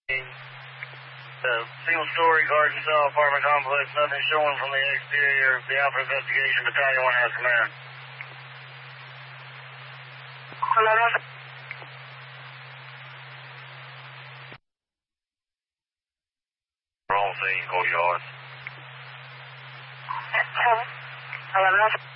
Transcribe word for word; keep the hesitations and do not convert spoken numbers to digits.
Uh, Field Storage, Arkansas apartment complex, nothing showing from the exterior. The Alpha Investigation Battalion one has command. Wrong scene, forty yards. eleven.